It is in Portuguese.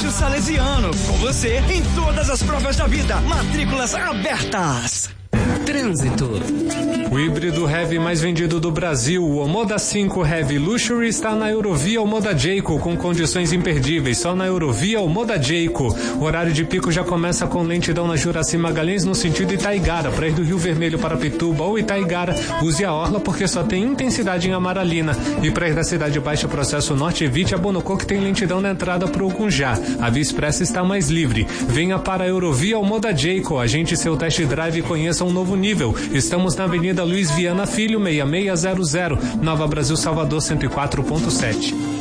Colégio Salesiano, com você em todas as provas da vida. Matrículas abertas. Trânsito. O híbrido heavy mais vendido do Brasil, o Omoda 5 Heavy Luxury, está na Eurovia Omoda Jayco, com condições imperdíveis, só na Eurovia Omoda Jayco. O horário de pico já começa com lentidão na Juraci Magalhães no sentido Itaigara, para ir do Rio Vermelho para Pituba ou Itaigara, use a orla porque só tem intensidade em Amaralina. E para ir da Cidade Baixa Processo Norte, evite a Bonocô, que tem lentidão na entrada para o Ucunjá. A Via Expressa está mais livre. Venha para a Eurovia Omoda Jayco, agende seu test drive e conheça um novo nível. Estamos na Avenida Luiz Viana Filho, 6600, Nova Brasil, Salvador, 104.7.